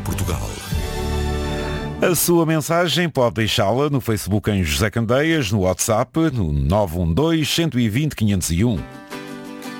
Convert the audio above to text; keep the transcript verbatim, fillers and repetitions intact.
Portugal. A sua mensagem pode deixá-la no Facebook em José Candeias, no WhatsApp, no nove um dois, um dois zero, quinhentos e um.